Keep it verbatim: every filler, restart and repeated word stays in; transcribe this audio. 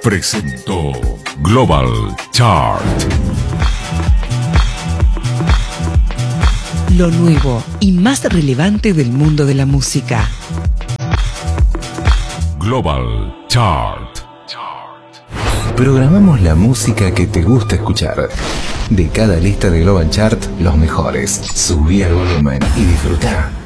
presentó Global Chart. Lo nuevo y más relevante del mundo de la música. Global Chart. Programamos la música que te gusta escuchar. De cada lista de Global Chart, los mejores. Subí el volumen y disfruta.